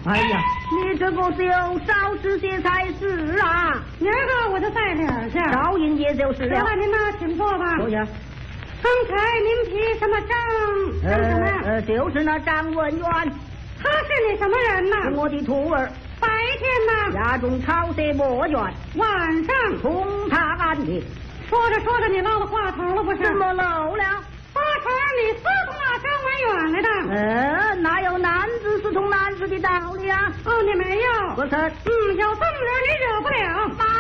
哎呀，你这个就少吃些才是啊！ 明儿个我就带点去。 少饮也就是了。 那您呢，请坐吧。 坐下。 刚才您提什么张什么？ 就是那张文元。 他是你什么人呢？ 是我的徒儿。 白天呢， 家中草舍墨园； 晚上从他安的。 说着，你漏了话头了不是？ 怎么漏了？ 八成你私通那张文远来的。哪有男子私通男子的道理啊？ 哦，你没有。 不是。 有这么人你惹不了。